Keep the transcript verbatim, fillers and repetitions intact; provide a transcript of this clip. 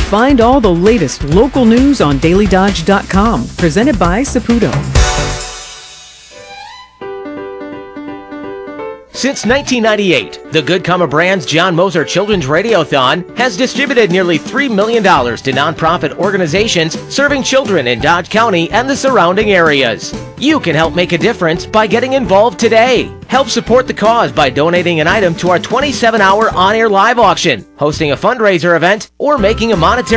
Find all the latest local news on daily dodge dot com. Presented by Saputo. Since nineteen ninety-eight, the Good Karma Brands John Moser Children's Radiothon has distributed nearly three million dollars to nonprofit organizations serving children in Dodge County and the surrounding areas. You can help make a difference by getting involved today. Help support the cause by donating an item to our twenty-seven hour on-air live auction, hosting a fundraiser event, or making a monetary